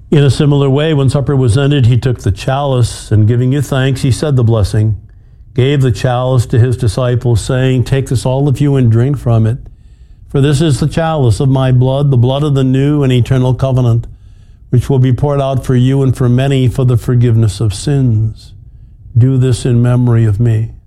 In a similar way, when supper was ended, he took the chalice, and giving you thanks, he said the blessing, gave the chalice to his disciples, saying, "Take this, all of you, and drink from it. For this is the chalice of my blood, the blood of the new and eternal covenant, which will be poured out for you and for many for the forgiveness of sins. Do this in memory of me."